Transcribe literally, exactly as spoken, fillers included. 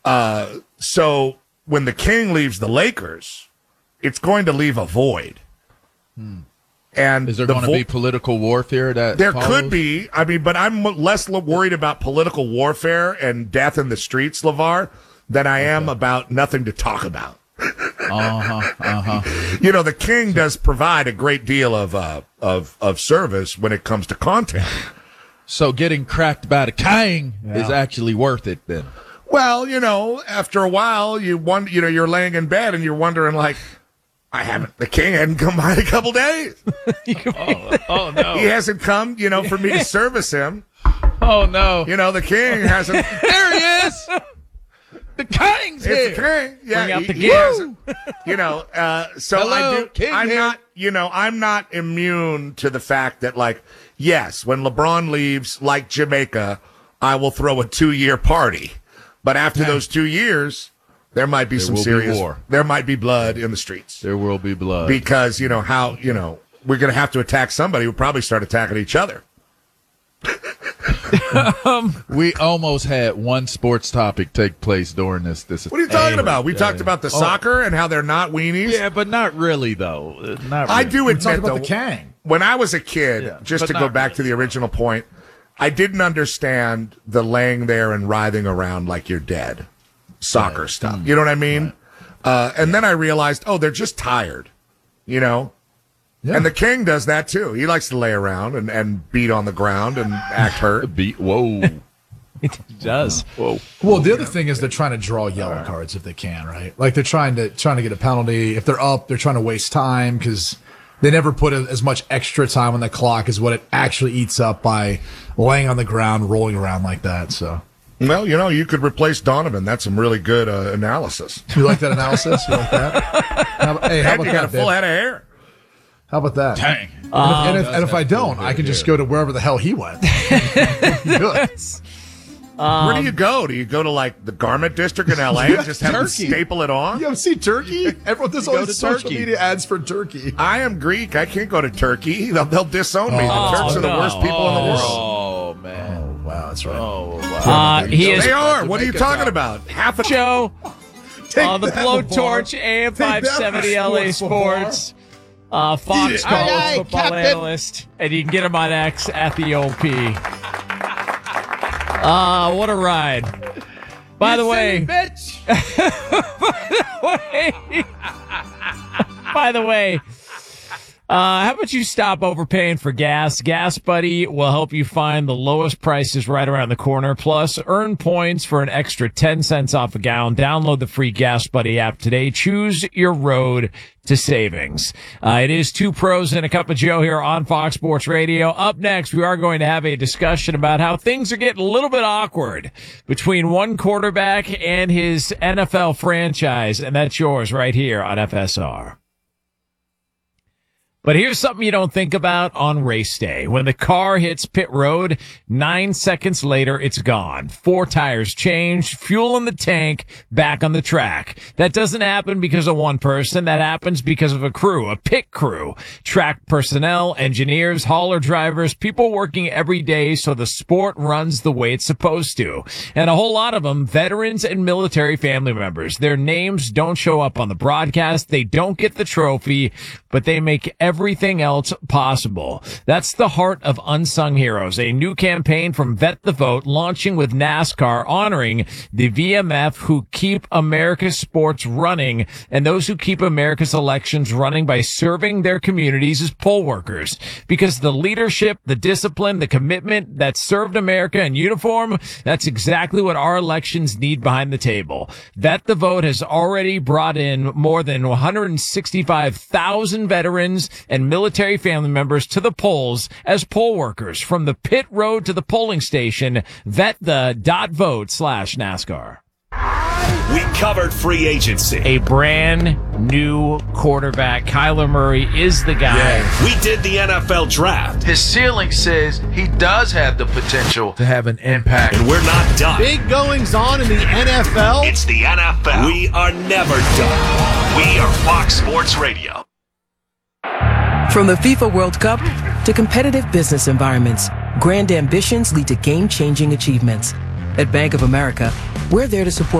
Uh, so when the king leaves the Lakers, it's going to leave a void. Hmm. And is there the going to vo- be political warfare that there follows? could be. I mean, but I'm less worried about political warfare and death in the streets, LeVar, than I am Okay. about nothing to talk about. Uh-huh, uh-huh. You know, the king does provide a great deal of uh, of of service when it comes to content. So getting cracked by the king Yeah. is actually worth it then. Well, you know, after a while, you wonder, you know, you're laying in bed and you're wondering, like, I haven't, the king hadn't come by in a couple days. oh, oh, no. He hasn't come, you know, for me to service him. Oh, no. You know, the king hasn't. There he is. The king's here. It's the king. Yeah, Bring out he, the he gift. hasn't. You know, uh, so Hello, I do. king I'm here. not, you know, I'm not immune to the fact that, like, yes, when LeBron leaves, like Jamaica, I will throw a two-year party. But after those two years, there might be There some will be serious war. There might be blood in the streets. There will be blood. Because, you know, how, you know, we're going to have to attack somebody. We'll probably start attacking each other. um, we almost had one sports topic take place during this. This What are you talking Hey, about? We yeah, talked yeah. about the Oh, soccer and how they're not weenies. Yeah, but not really, though. Uh, Not I really. do We admit, talked about though, the king. when I was a kid, Yeah, just but to go not back really. to the original point, I didn't understand the laying there and writhing around like you're dead soccer stuff. You know what I mean? Uh, and then I realized, oh, they're just tired, you know? Yeah. And the king does that too. He likes to lay around and, and beat on the ground and act hurt. Beat. Whoa. It does. Whoa. Well, the other thing is they're trying to draw yellow cards if they can, right? Like they're trying to trying to get a penalty. If they're up, they're trying to waste time because they never put a, as much extra time on the clock as what it actually eats up by laying on the ground, rolling around like that. So, Well, you know, you could replace Donovan. That's some really good uh, analysis. you like that analysis? You like that? How about, hey, how And about you got a that? full Babe? head of hair. How about that? Dang. And if, and if, and if I Does have don't, full I can head just hair. go to wherever the hell he went. Good. Where do you go? Do you go to like the garment district in L A and just have to Turkey. staple it on? You ever see Turkey? Everyone, there's You go always to social Turkey. media ads for Turkey. I am Greek. I can't go to Turkey. They'll, they'll disown me. Oh, the Turks are the no. worst people in the world. Oh, man. Wow, that's right. Oh, wow. Uh, he is They are. What are you Jamaica talking top. about? Half a Joe Take on the that, blowtorch, LeVar. A M Take that five seventy for L A sports, Sports, uh, Fox Yeah. college Aye, aye, football Captain. analyst, and you can get him on X at the O P. Uh, what a ride. By the way, bitch. By the way, uh, how about you stop overpaying for gas? Gas Buddy will help you find the lowest prices right around the corner. Plus, earn points for an extra ten cents off a gallon. Download the free Gas Buddy app today. Choose your road to savings. Uh, it is two pros and a cup of Joe here on Fox Sports Radio. Up next, we are going to have a discussion about how things are getting a little bit awkward between one quarterback and his N F L franchise, and that's yours right here on F S R. But here's something you don't think about on race day. When the car hits pit road, nine seconds later, it's gone. Four tires changed, fuel in the tank, back on the track. That doesn't happen because of one person. That happens because of a crew, a pit crew, track personnel, engineers, hauler drivers, people working every day so the sport runs the way it's supposed to. And a whole lot of them, veterans and military family members. Their names don't show up on the broadcast. They don't get the trophy, but they make everything else possible. That's the heart of Unsung Heroes, a new campaign from Vet the Vote launching with NASCAR, honoring the V M F who keep America's sports running and those who keep America's elections running by serving their communities as poll workers. Because the leadership, the discipline, the commitment that served America in uniform, that's exactly what our elections need behind the table. Vet the Vote has already brought in more than one hundred sixty-five thousand veterans and military family members to the polls as poll workers. From the pit road to the polling station, vet the dot vote slash NASCAR. We covered free agency. A brand new quarterback. Kyler Murray is the guy. We did the N F L draft. His ceiling says he does have the potential to have an impact. And we're not done. Big goings on in the N F L. It's the N F L. We are never done. We are Fox Sports Radio. From the FIFA World Cup to competitive business environments, grand ambitions lead to game-changing achievements. At Bank of America, we're there to support